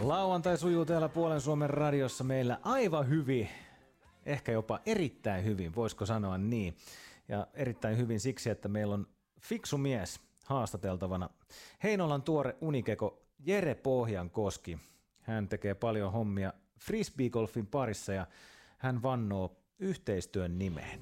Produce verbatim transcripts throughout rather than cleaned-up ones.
Lauantai sujuu täällä Puolen Suomen radiossa meillä aivan hyvin, ehkä jopa erittäin hyvin, voisiko sanoa niin. Ja erittäin hyvin siksi, että meillä on fiksu mies haastateltavana. Heinolan tuore unikeko Jere Pohjankoski. Hän tekee paljon hommia frisbeegolfin parissa ja hän vannoo yhteistyön nimeen.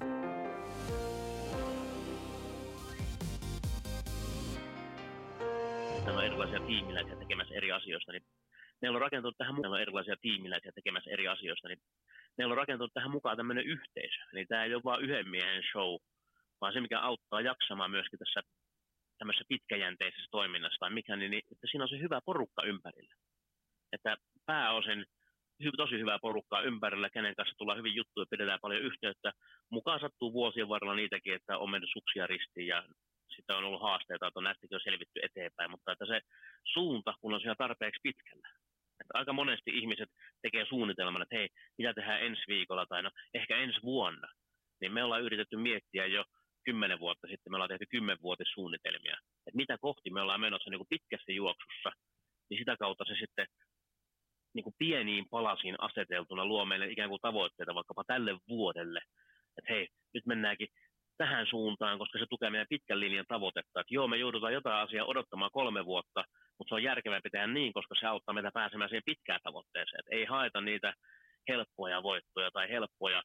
Meillä on erilaisia tiimiläisiä tekemässä eri asioista, niin meillä on rakentunut tähän mukaan erilaisia tiimiläisiä tekemässä eri asioista, niin meillä on rakentunut tähän mukaan tämmöinen yhteisö. Eli tämä ei ole vain yhden miehen show, vaan se, mikä auttaa jaksamaan myöskin tässä tämmöisessä pitkäjänteisessä toiminnassa tai mikä, niin että siinä on se hyvä porukka ympärillä. Että pääosin tosi hyvää porukkaa ympärillä, kenen kanssa tullaan hyvin juttuja, pidetään paljon yhteyttä. Mukaan sattuu vuosien varrella niitäkin, että on mennyt suksia ristiin ja sitten on ollut haasteita, että on näistäkin on selvitty eteenpäin, mutta että se suunta, kun on siellä tarpeeksi pitkällä. Että aika monesti ihmiset tekee suunnitelman, että hei, mitä tehdään ensi viikolla tai no ehkä ensi vuonna. Niin me ollaan yritetty miettiä jo kymmenen vuotta sitten, me ollaan tehty kymmenvuotissuunnitelmia. Että mitä kohti me ollaan menossa niin kuin pitkässä juoksussa, niin sitä kautta se sitten niin kuin pieniin palasiin aseteltuna luo meille ikään kuin tavoitteita vaikkapa tälle vuodelle. Että hei, nyt mennäänkin tähän suuntaan, koska se tukee meidän pitkän linjan tavoitetta. Että joo, me joudutaan jotain asiaa odottamaan kolme vuotta, mutta se on järkevämpi tehdä niin, koska se auttaa meitä pääsemään siihen pitkään tavoitteeseen. Että ei haeta niitä helppoja voittoja tai helppoja,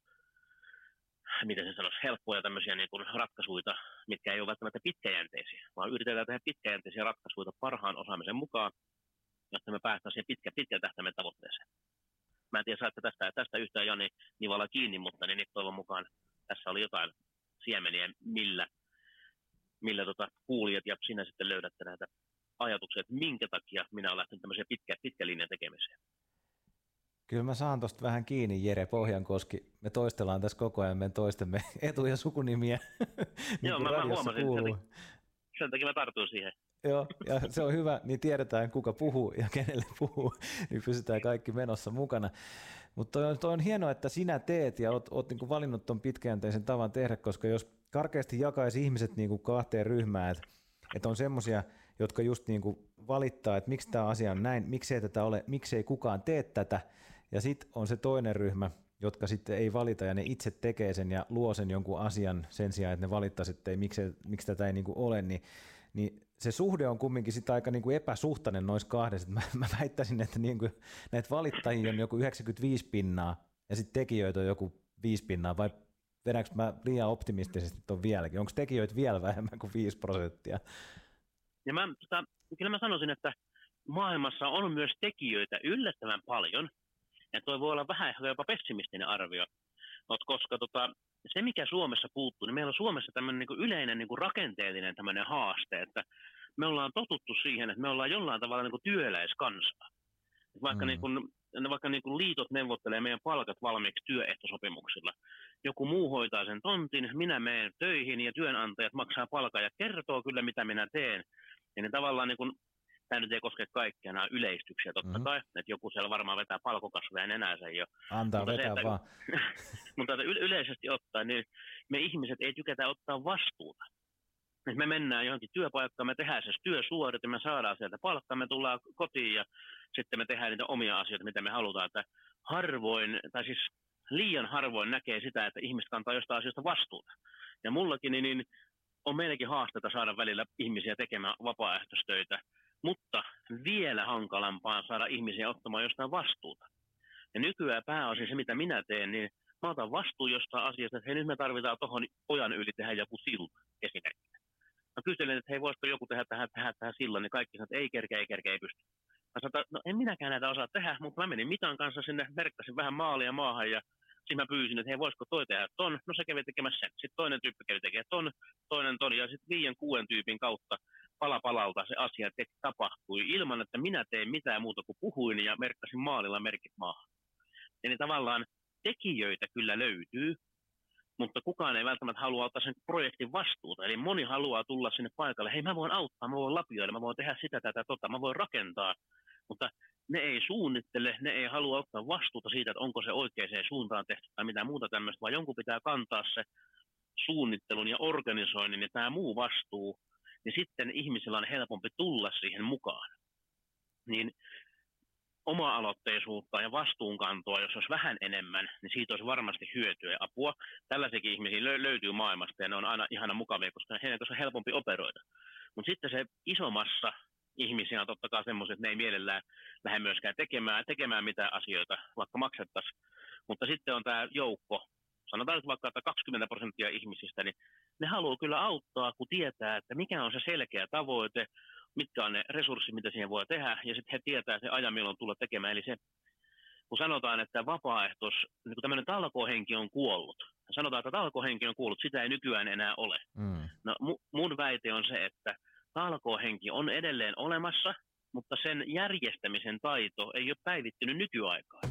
miten se sanoisi, helppoja tämmöisiä niin kuin ratkaisuja, mitkä ei ole välttämättä pitkäjänteisiä, vaan yritetään tehdä pitkäjänteisiä ratkaisuja parhaan osaamisen mukaan, jotta me päästään siihen pitkä, pitkän tähtäimen tavoitteeseen. Mä en tiedä, saatte tästä, tästä yhtään Jani Nivala kiinni, mutta niin toivon mukaan tässä oli jotain siemeniä, millä, millä tota, kuulijat ja sinä sitten löydätte näitä ajatuksia, että minkä takia minä olen lähtenyt tämmöiseen pitkä, pitkä linjan tekemiseen. Kyllä mä saan tuosta vähän kiinni, Jere Pohjankoski. Me toistellaan tässä koko ajan meidän toistemme etu- ja sukunimiä. niin Joo, mä, mä huomasin, kuuluu. Sen, sen takia mä tartuin siihen. Joo, ja se on hyvä, niin tiedetään kuka puhuu ja kenelle puhuu, niin pysytään kaikki menossa mukana. Mutta toi on, toi on hienoa, että sinä teet ja oot, oot niinku valinnut tuon pitkäjänteisen tavan tehdä, koska jos karkeasti jakaisi ihmiset niinku kahteen ryhmään, että et on semmoisia, jotka just niinku valittaa, että miksi tämä asia on näin, miksei tätä ole, miksei kukaan tee tätä, ja sitten on se toinen ryhmä, jotka sitten ei valita ja ne itse tekee sen ja luo sen jonkun asian sen sijaan, että ne valittaisivat, että ei, miksi, miksi tätä ei niinku ole, niin niin se suhde on kumminkin sitä aika niin kuin epäsuhtainen noissa kahdessa. Mä, mä väittäisin, että niin kuin näitä valittajia on joku yhdeksänkymmentäviisi pinnaa ja sitten tekijöitä on joku viisi pinnaa, vai vedänkö mä liian optimistisesti tuon vieläkin? Onko tekijöitä vielä vähemmän kuin viisi prosenttia? Ja mä, tota, kyllä mä sanoisin, että maailmassa on myös tekijöitä yllättävän paljon, ja toi voi olla vähän jopa pessimistinen arvio, koska tota, se, mikä Suomessa puuttuu, niin meillä on Suomessa tämmöinen niin kuin yleinen niin kuin rakenteellinen tämmöinen haaste, että me ollaan totuttu siihen, että me ollaan jollain tavalla niin kuin työläiskansaa. Vaikka, mm. niin kuin, vaikka niin kuin liitot neuvottelee meidän palkat valmiiksi työehtosopimuksilla. Joku muu hoitaa sen tontin, minä menen töihin ja työnantajat maksaa palkan ja kertoo kyllä, mitä minä teen. Ja niin tavallaan, niin kuin, tämä nyt ei koske kaikkia nämä yleistyksiä totta mm. kai, että joku siellä varmaan vetää palkokasveja nenäänsä jo. Antaa mutta vetää se, vaan. Mutta yleisesti ottaen, niin me ihmiset ei tykätä ottaa vastuuta. Me mennään johonkin työpaikkaan, me tehdään se työsuorite, me saadaan sieltä palkkaa, me tullaan kotiin ja sitten me tehdään niitä omia asioita, mitä me halutaan. Että harvoin, tai siis liian harvoin näkee sitä, että ihmiset kantaa jostain asioista vastuuta. Ja mullakin niin, niin on meilläkin haasteita saada välillä ihmisiä tekemään vapaaehtoistöitä, mutta vielä hankalampaa saada ihmisiä ottamaan jostain vastuuta. Ja nykyään pääosin se, mitä minä teen, niin mä otan vastuun jostain asiasta, että hei, nyt me tarvitaan tuohon ojan yli tehdä joku silta esimerkiksi. Mä kyselen, että hei, voisiko joku tehdä tähän, tähän, tähän sillan, niin kaikki sanoo, että ei kerkeä, ei kerkeä, ei pysty. Mä sanoin, no en minäkään näitä osaa tehdä, mutta mä menin mitan kanssa sinne, merkkasin vähän maalia maahan ja sitten mä pyysin, että hei, voisiko toi tehdä ton? No se kävi tekemässä sen. Sitten toinen tyyppi kävi tekemään ton, toinen ton ja sitten viiden kuuden tyypin kautta pala palalta se asia tapahtui ilman, että minä tein mitään muuta kuin puhuin ja merkkasin maalilla merkit maahan. Eli tavallaan tekijöitä kyllä löytyy, mutta kukaan ei välttämättä halua ottaa sen projektin vastuuta. Eli moni haluaa tulla sinne paikalle, hei mä voin auttaa, mä voin lapioida, mä voin tehdä sitä, tätä, tota, mä voin rakentaa. Mutta ne ei suunnittele, ne ei halua ottaa vastuuta siitä, että onko se oikeaan suuntaan tehty tai mitään muuta tämmöistä, vaan jonkun pitää kantaa se suunnittelun ja organisoinnin ja tämä muu vastuu, niin sitten ihmisillä on helpompi tulla siihen mukaan. Niin oma-aloitteisuutta ja vastuunkantoa, jos olisi vähän enemmän, niin siitä olisi varmasti hyötyä ja apua. Tällaisiakin ihmisiä lö- löytyy maailmasta ja ne on aina ihana mukavia, koska heidän kanssa on helpompi operoida. Mutta sitten se iso massa ihmisiä on totta kai semmoisia, että ne ei mielellään lähde myöskään tekemään, tekemään mitään asioita, vaikka maksettaisiin. Mutta sitten on tämä joukko, sanotaan nyt vaikka, että kaksikymmentä prosenttia ihmisistä, niin ne haluaa kyllä auttaa, kun tietää, että mikä on se selkeä tavoite, mitkä on ne resurssit, mitä siihen voi tehdä, ja sitten he tietää se ajan, milloin tulla tekemään. Eli se, kun sanotaan, että vapaaehtois, niin kun tämmöinen talkohenki on kuollut, sanotaan, että talkohenki on kuollut, sitä ei nykyään enää ole. Mm. No mu- mun väite on se, että talkohenki on edelleen olemassa, mutta sen järjestämisen taito ei ole päivittynyt nykyaikaan.